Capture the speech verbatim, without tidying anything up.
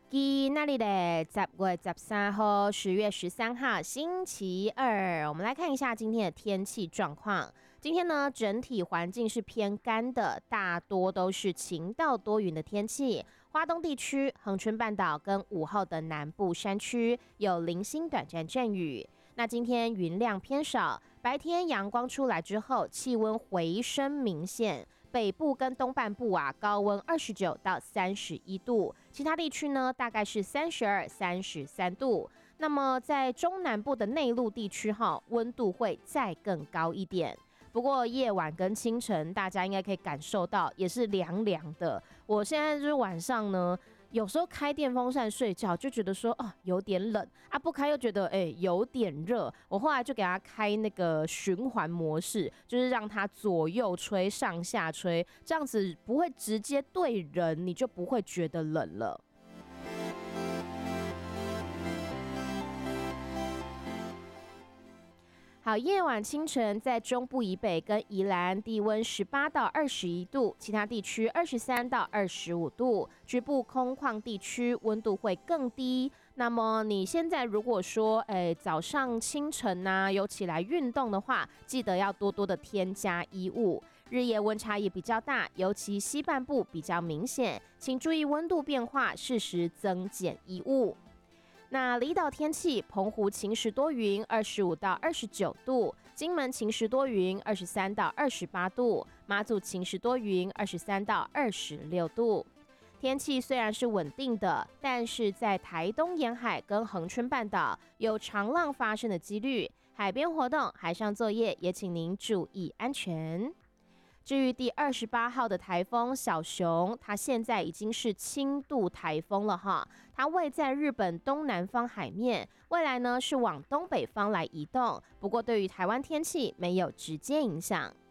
今那里的十月十三号，十月十三号，星期二，我们来看一下今天的天气状况。今天呢，整体环境是偏干的，大多都是晴到多云的天气。花东地区、恒春半岛跟午后的南部山区有零星短暂阵雨。那今天云量偏少，白天阳光出来之后，气温回升明显。北部跟东半部啊，高温二十九到三十一度，其他地区呢大概是三十二、三十三度。那么在中南部的内陆地区哈，温度会再更高一点。不过夜晚跟清晨，大家应该可以感受到，也是凉凉的。我现在就是晚上呢，有时候开电风扇睡觉，就觉得说哦有点冷啊，不开又觉得哎、欸、有点热。我后来就给它开那个循环模式，就是让它左右吹、上下吹，这样子不会直接对人，你就不会觉得冷了。好，夜晚清晨在中部以北跟宜兰低温十八到二十一度，其他地区二十三到二十五度，局部空旷地区温度会更低。那么你现在如果说，哎，早上清晨啊有起来运动的话，记得要多多的添加衣物。日夜温差也比较大，尤其西半部比较明显，请注意温度变化，适时增减衣物。那离岛天气，澎湖晴时多云，二十五到二十九度；金门晴时多云，二十三到二十八度；马祖晴时多云，二十三到二十六度。天气虽然是稳定的，但是在台东沿海跟恒春半岛有长浪发生的几率，海边活动、海上作业也请您注意安全。至于第二十八号的台风小熊，它现在已经是轻度台风了哈，它位在日本东南方海面，未来呢是往东北方来移动，不过对于台湾天气没有直接影响。